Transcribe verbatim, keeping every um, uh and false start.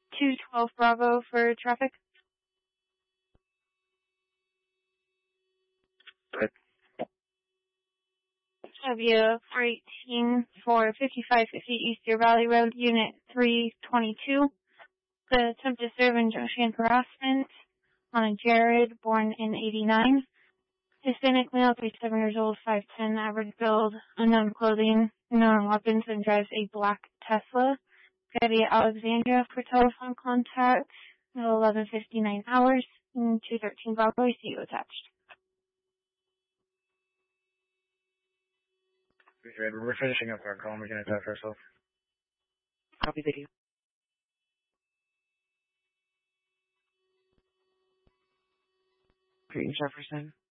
two twelve Bravo for traffic. Good. Avia four eighteen for fifty-five fifty East Deer Valley Road, Unit three twenty-two. The attempt to serve injunction harassment on a Jared, born in eighty-nine. Hispanic male, thirty-seven years old, five ten, average build, unknown clothing, unknown weapons, and drives a black Tesla. Via Alexandria for telephone contact at eleven fifty-nine hours and two thirteen Bravo. I see you attached. We're finishing up our call and we can attack ourselves. Copy video. Peyton Jefferson.